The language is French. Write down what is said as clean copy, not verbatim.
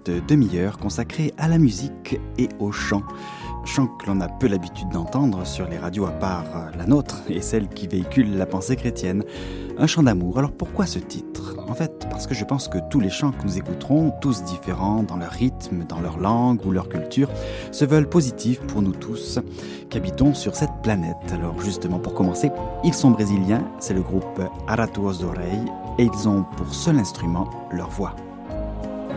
cette demi-heure consacrée à la musique et au chant. Chant que l'on a peu l'habitude d'entendre sur les radios à part la nôtre et celle qui véhicule la pensée chrétienne. Un chant d'amour. Alors pourquoi ce titre ? En fait, parce que je pense que tous les chants que nous écouterons, tous différents dans leur rythme, dans leur langue ou leur culture, se veulent positifs pour nous tous qui habitons sur cette planète. Alors justement, pour commencer, ils sont brésiliens, c'est le groupe Ara Tuos Dorei et ils ont pour seul instrument leur voix.